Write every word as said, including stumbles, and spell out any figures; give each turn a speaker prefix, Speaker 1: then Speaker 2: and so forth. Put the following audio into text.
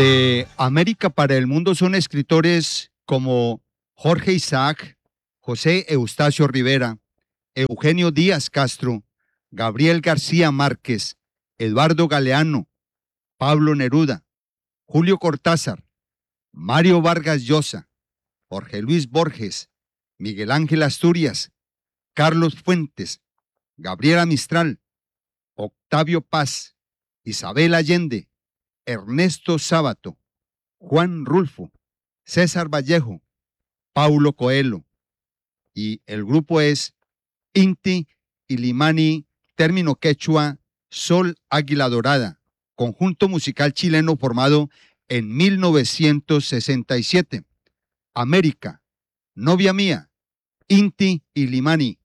Speaker 1: De América para el mundo son escritores como Jorge Isaac, José Eustacio Rivera, Eugenio Díaz Castro, Gabriel García Márquez, Eduardo Galeano, Pablo Neruda, Julio Cortázar, Mario Vargas Llosa, Jorge Luis Borges, Miguel Ángel Asturias, Carlos Fuentes, Gabriela Mistral, Octavio Paz, Isabel Allende, Ernesto Sábato, Juan Rulfo, César Vallejo, Paulo Coelho. Y el grupo es Inti Illimani, término quechua, Sol Águila Dorada, conjunto musical chileno formado en mil novecientos sesenta y siete. América, novia mía, Inti Illimani.